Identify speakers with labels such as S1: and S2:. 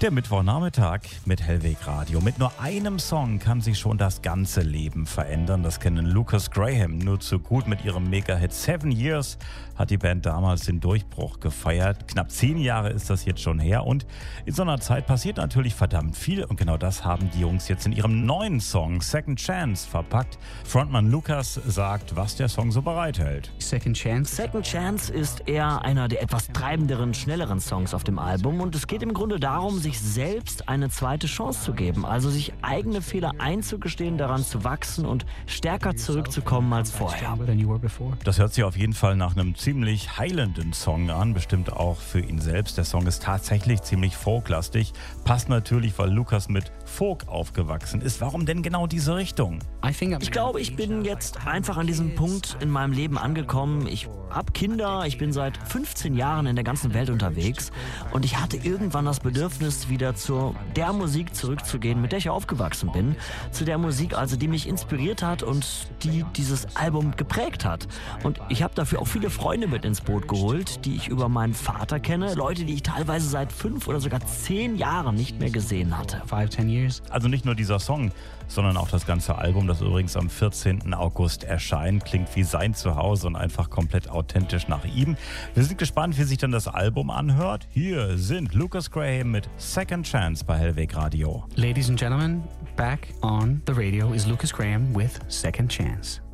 S1: Der Mittwochnachmittag mit Hellweg Radio. Mit nur einem Song kann sich schon das ganze Leben verändern. Das kennen Lucas Graham nur zu gut. Mit ihrem Mega-Hit 7 Years hat die Band damals den Durchbruch gefeiert. Knapp 10 Jahre ist das jetzt schon her. Und in so einer Zeit passiert natürlich verdammt viel. Und genau das haben die Jungs jetzt in ihrem neuen Song Second Chance verpackt. Frontmann Lucas sagt, was der Song so bereithält.
S2: Second Chance ist eher einer der etwas treibenderen, schnelleren Songs auf dem Album. Und es geht im Grunde darum, sich selbst eine zweite Chance zu geben. Also sich eigene Fehler einzugestehen, daran zu wachsen und stärker zurückzukommen als vorher.
S1: Das hört sich auf jeden Fall nach einem ziemlich heilenden Song an, bestimmt auch für ihn selbst. Der Song ist tatsächlich ziemlich folklastig, passt natürlich, weil Lucas mit Folk aufgewachsen ist. Warum denn genau diese Richtung?
S2: Ich glaube, ich bin jetzt einfach an diesem Punkt in meinem Leben angekommen. Ich habe Kinder, ich bin seit 15 Jahren in der ganzen Welt unterwegs und ich hatte irgendwann das Bedürfnis, wieder zu der Musik zurückzugehen, mit der ich aufgewachsen bin. Zu der Musik, also die mich inspiriert hat und die dieses Album geprägt hat. Und ich habe dafür auch viele Freunde mit ins Boot geholt, die ich über meinen Vater kenne. Leute, die ich teilweise seit 5 oder sogar 10 Jahren nicht mehr gesehen hatte.
S1: Also nicht nur dieser Song, sondern auch das ganze Album, das übrigens am 14. August erscheint, klingt wie sein Zuhause und einfach komplett authentisch nach ihm. Wir sind gespannt, wie sich dann das Album anhört. Hier sind Lucas Graham mit Second Chance bei Hellweg Radio.
S3: Ladies and gentlemen, back on the radio is Lucas Graham with Second Chance.